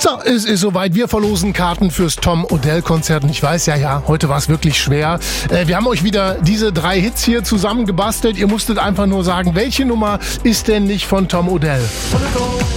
So, es ist soweit. Wir verlosen Karten fürs Tom Odell-Konzert. Und ich weiß, ja, heute war es wirklich schwer. Wir haben euch wieder diese 3 Hits hier zusammengebastelt. Ihr musstet einfach nur sagen, welche Nummer ist denn nicht von Tom Odell?